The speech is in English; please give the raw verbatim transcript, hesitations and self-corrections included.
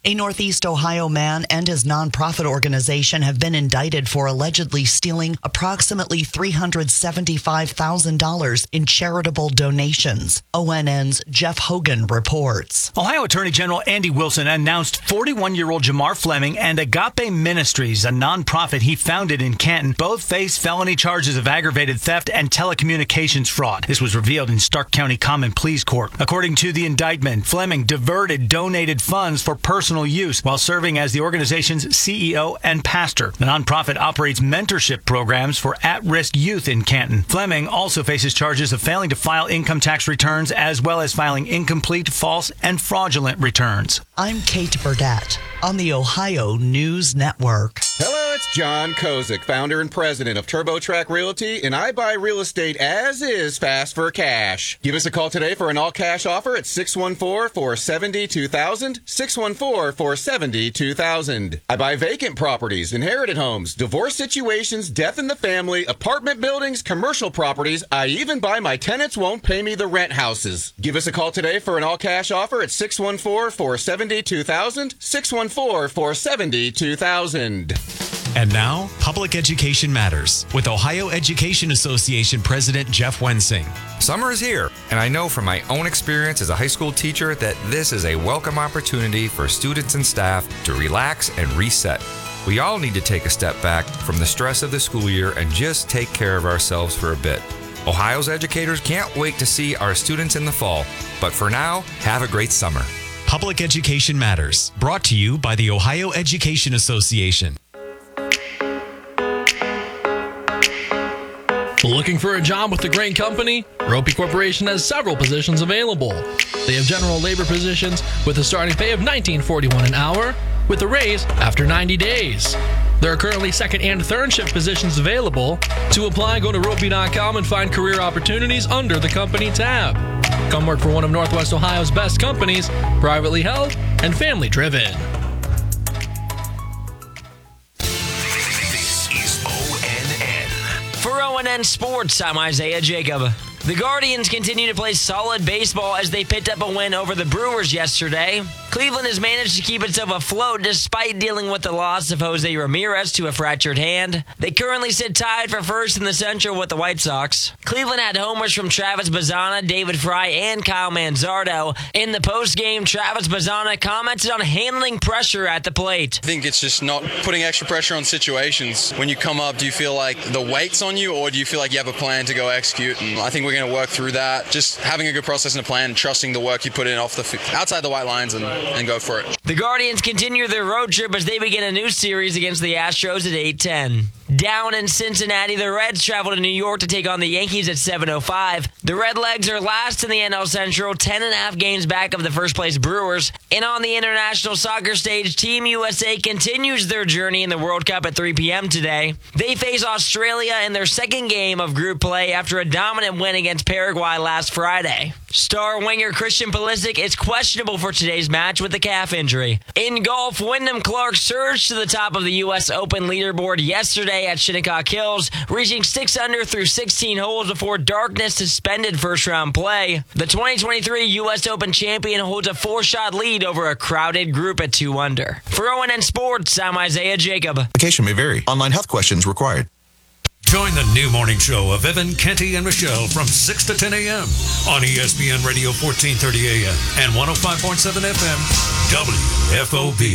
A Northeast Ohio man and his nonprofit organization have been indicted for allegedly stealing approximately three hundred seventy-five thousand dollars in charitable donations. O N N's Jeff Hogan reports. Ohio Attorney General Andy Wilson announced forty-one-year-old Jamar Fleming and Agape Ministries, a nonprofit he founded in Canton, both face felony charges of aggravated theft and telecommunications fraud. This was revealed in Stark County Common Pleas Court. According to the indictment, Fleming diverted donated funds for personal use while serving as the organization's C E O and pastor. The nonprofit operates mentorship programs for at-risk youth in Canton. Fleming also faces charges of failing to file income tax returns as well as filing incomplete, false, and fraudulent returns. I'm Kate Burdett on the Ohio News Network. Hello, it's John Kozik, founder and president of TurboTrack Realty, and I buy real estate as is fast for cash. Give us a call today for an all-cash offer at six one four, four seven zero, two thousand, six one four, four seven zero, two thousand. I buy vacant properties, inherited homes, divorce situations, death in the family, apartment buildings, commercial properties. I even buy my tenants won't pay me the rent houses. Give us a call today for an all-cash offer at six one four, four seven zero, two thousand, six one four, four seven zero, two thousand. And now, Public Education Matters with Ohio Education Association President Jeff Wensing. Summer is here, and I know from my own experience as a high school teacher that this is a welcome opportunity for students and staff to relax and reset. We all need to take a step back from the stress of the school year and just take care of ourselves for a bit. Ohio's educators can't wait to see our students in the fall, but for now, have a great summer. Public Education Matters, brought to you by the Ohio Education Association. Looking for a job with a great company? Ropey Corporation has several positions available. They have general labor positions with a starting pay of nineteen forty-one an hour with a raise after ninety days. There are currently second and third shift positions available. To apply, go to ropey dot com and find career opportunities under the company tab. Come work for one of Northwest Ohio's best companies, privately held and family driven. For O N N Sports, I'm Isaiah Jacob. The Guardians continue to play solid baseball as they picked up a win over the Brewers yesterday. Cleveland has managed to keep itself afloat despite dealing with the loss of Jose Ramirez to a fractured hand. They currently sit tied for first in the Central with the White Sox. Cleveland had homers from Travis Bazzana, David Fry, and Kyle Manzardo. In the postgame, Travis Bazzana commented on handling pressure at the plate. I think it's just not putting extra pressure on situations. When you come up, do you feel like the weight's on you, or do you feel like you have a plan to go execute? And I think we're going to work through that. Just having a good process and a plan, and trusting the work you put in off the outside the white lines, and, and go for it. The Guardians continue their road trip as they begin a new series against the Astros at eight ten. Down in Cincinnati, the Reds travel to New York to take on the Yankees at seven oh five. The Redlegs are last in the N L Central, ten and a half games back of the first-place Brewers. And on the international soccer stage, Team U S A continues their journey in the World Cup at three p.m. today. They face Australia in their second game of group play after a dominant win against Paraguay last Friday. Star winger Christian Pulisic is questionable for today's match with a calf injury. In golf, Wyndham Clark surged to the top of the U S Open leaderboard yesterday at Shinnecock Hills, reaching six under through sixteen holes before darkness suspended first-round play. The twenty twenty-three U S Open champion holds a four-shot lead over a crowded group at two under. For O N N Sports, I'm Isaiah Jacob. Application may vary. Online health questions required. Join the new morning show of Evan, Kenty, and Michelle from six to ten a.m. on E S P N Radio fourteen thirty A M and one oh five point seven F M W F O B.